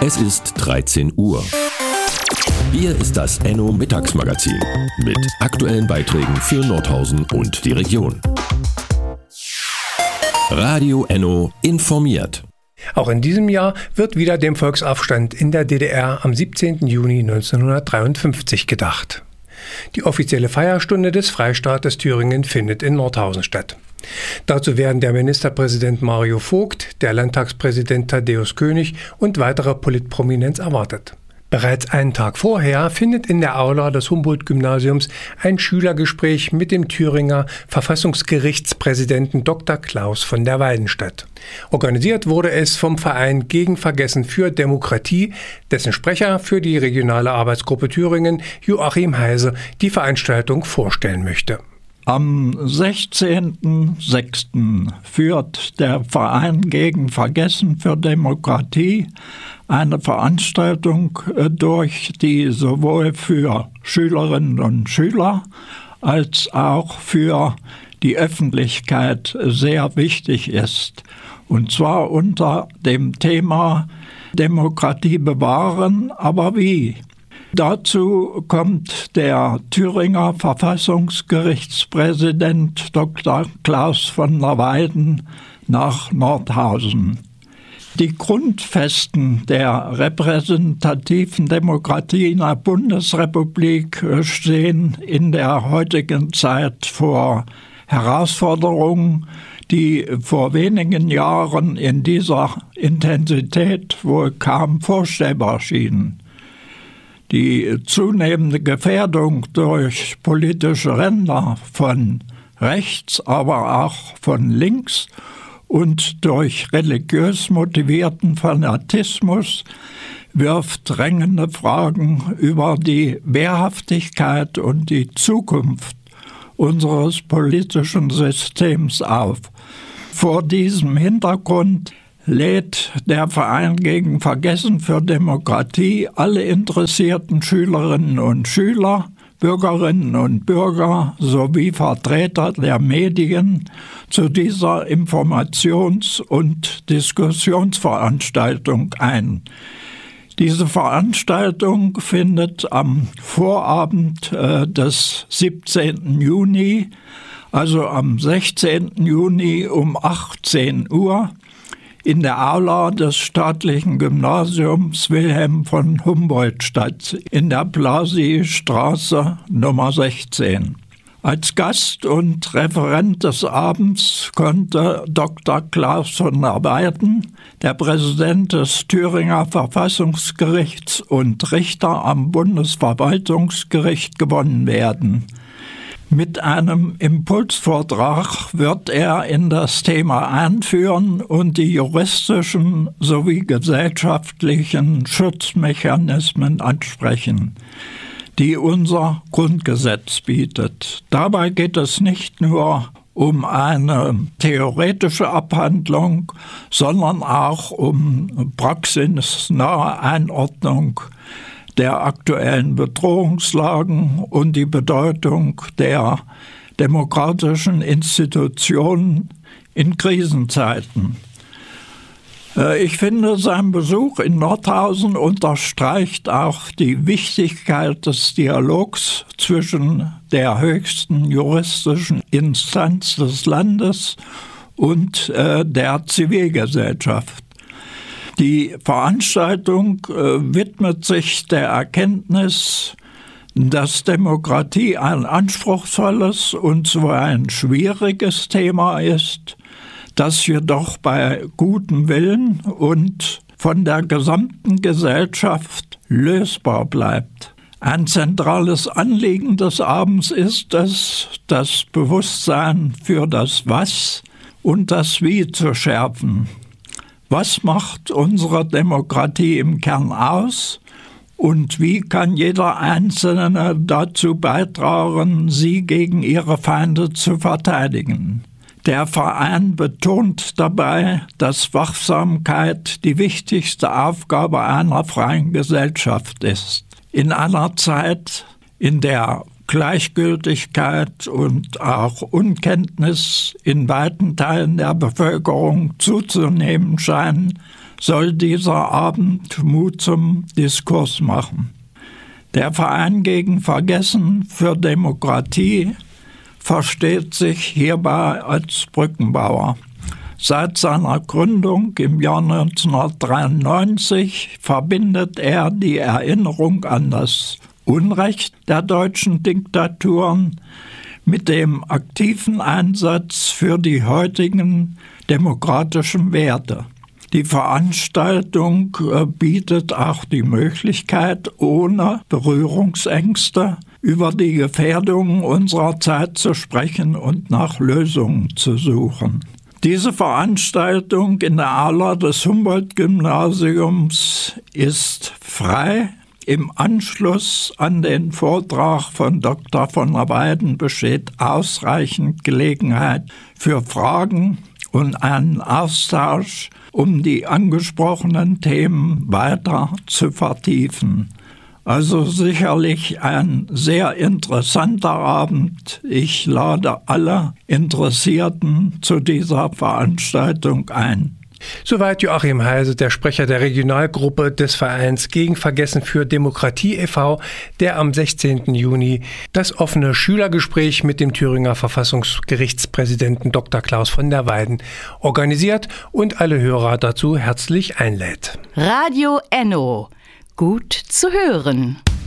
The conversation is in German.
Es ist 13 Uhr. Hier ist das Enno Mittagsmagazin mit aktuellen Beiträgen für Nordhausen und die Region. Radio Enno informiert. Auch in diesem Jahr wird wieder dem Volksaufstand in der DDR am 17. Juni 1953 gedacht. Die offizielle Feierstunde des Freistaates Thüringen findet in Nordhausen statt. Dazu werden der Ministerpräsident Mario Vogt, der Landtagspräsident Thaddäus König und weitere Politprominenz erwartet. Bereits einen Tag vorher findet in der Aula des Humboldt-Gymnasiums ein Schülergespräch mit dem Thüringer Verfassungsgerichtspräsidenten Dr. Klaus von der Weyden statt. Organisiert wurde es vom Verein Gegen Vergessen für Demokratie, dessen Sprecher für die regionale Arbeitsgruppe Thüringen, Joachim Heise, die Veranstaltung vorstellen möchte. Am 16.06. führt der Verein Gegen Vergessen für Demokratie eine Veranstaltung durch, die sowohl für Schülerinnen und Schüler als auch für die Öffentlichkeit sehr wichtig ist. Und zwar unter dem Thema Demokratie bewahren, aber wie? Dazu kommt der Thüringer Verfassungsgerichtspräsident Dr. Klaus von der Weyden nach Nordhausen. Die Grundfesten der repräsentativen Demokratie in der Bundesrepublik stehen in der heutigen Zeit vor Herausforderungen, die vor wenigen Jahren in dieser Intensität wohl kaum vorstellbar schienen. Die zunehmende Gefährdung durch politische Ränder von rechts, aber auch von links und durch religiös motivierten Fanatismus wirft drängende Fragen über die Wehrhaftigkeit und die Zukunft unseres politischen Systems auf. Vor diesem Hintergrund lädt der Verein Gegen Vergessen für Demokratie alle interessierten Schülerinnen und Schüler, Bürgerinnen und Bürger sowie Vertreter der Medien zu dieser Informations- und Diskussionsveranstaltung ein. Diese Veranstaltung findet am Vorabend des 17. Juni, also am 16. Juni um 18 Uhr, in der Aula des staatlichen Gymnasiums Wilhelm von Humboldt statt, in der Blasi-Straße Nummer 16. Als Gast und Referent des Abends konnte Dr. Klaus von der Weyden, der Präsident des Thüringer Verfassungsgerichts und Richter am Bundesverwaltungsgericht, gewonnen werden. Mit einem Impulsvortrag wird er in das Thema einführen und die juristischen sowie gesellschaftlichen Schutzmechanismen ansprechen, die unser Grundgesetz bietet. Dabei geht es nicht nur um eine theoretische Abhandlung, sondern auch um praxisnahe Einordnung der aktuellen Bedrohungslagen und die Bedeutung der demokratischen Institutionen in Krisenzeiten. Ich finde, sein Besuch in Nordhausen unterstreicht auch die Wichtigkeit des Dialogs zwischen der höchsten juristischen Instanz des Landes und der Zivilgesellschaft. Die Veranstaltung widmet sich der Erkenntnis, dass Demokratie ein anspruchsvolles und zwar ein schwieriges Thema ist, das jedoch bei gutem Willen und von der gesamten Gesellschaft lösbar bleibt. Ein zentrales Anliegen des Abends ist es, das Bewusstsein für das Was und das Wie zu schärfen. Was macht unsere Demokratie im Kern aus und wie kann jeder Einzelne dazu beitragen, sie gegen ihre Feinde zu verteidigen? Der Verein betont dabei, dass Wachsamkeit die wichtigste Aufgabe einer freien Gesellschaft ist. In einer Zeit, in der Gleichgültigkeit und auch Unkenntnis in weiten Teilen der Bevölkerung zuzunehmen scheinen, soll dieser Abend Mut zum Diskurs machen. Der Verein gegen Vergessen für Demokratie versteht sich hierbei als Brückenbauer. Seit seiner Gründung im Jahr 1993 verbindet er die Erinnerung an das Unrecht der deutschen Diktaturen mit dem aktiven Einsatz für die heutigen demokratischen Werte. Die Veranstaltung bietet auch die Möglichkeit, ohne Berührungsängste über die Gefährdungen unserer Zeit zu sprechen und nach Lösungen zu suchen. Diese Veranstaltung in der Aula des Humboldt-Gymnasiums ist frei. Im Anschluss an den Vortrag von Dr. von der Weyden besteht ausreichend Gelegenheit für Fragen und einen Austausch, um die angesprochenen Themen weiter zu vertiefen. Also sicherlich ein sehr interessanter Abend. Ich lade alle Interessierten zu dieser Veranstaltung ein. Soweit Joachim Heise, der Sprecher der Regionalgruppe des Vereins gegen Vergessen für Demokratie e.V., der am 16. Juni das offene Schülergespräch mit dem Thüringer Verfassungsgerichtspräsidenten Dr. Klaus von der Weyden organisiert und alle Hörer dazu herzlich einlädt. Radio Enno. Gut zu hören.